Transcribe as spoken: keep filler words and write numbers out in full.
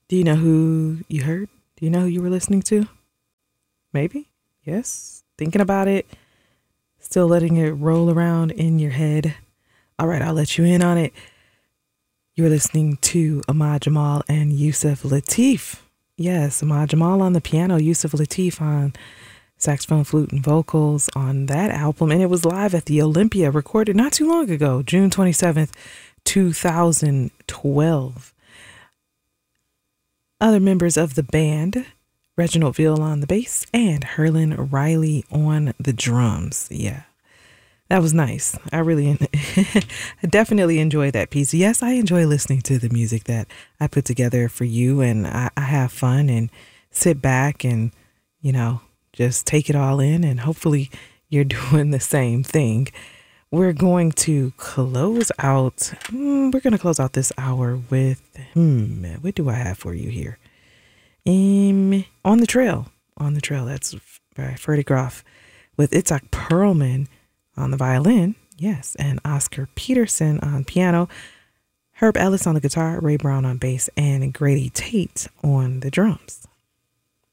Do you know who you heard? Do you know who you were listening to? Maybe? Yes? Thinking about it? Still letting it roll around in your head? All right, I'll let you in on it. You were listening to Ahmad Jamal and Yusef Lateef. Yes, Ahmad Jamal on the piano, Yusef Lateef on saxophone, flute, and vocals on that album. And it was live at the Olympia, recorded not too long ago, June twenty-seventh, two thousand twelve. Other members of the band, Reginald Veal on the bass and Herlin Riley on the drums. Yeah, that was nice. I really, I definitely enjoyed that piece. Yes, I enjoy listening to the music that I put together for you, and I, I have fun and sit back and, you know, just take it all in, and hopefully you're doing the same thing. We're going to close out, mm, we're going to close out this hour with, hmm, what do I have for you here? Um, On the Trail. On the Trail, that's by Freddie Groff with Itzhak Perlman on the violin, yes, and Oscar Peterson on piano, Herb Ellis on the guitar, Ray Brown on bass, and Grady Tate on the drums.